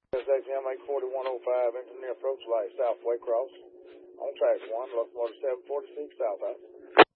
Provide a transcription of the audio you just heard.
ATM 84105, engineer approach light, South Waycross. On track 1, locomotive 746 southbound.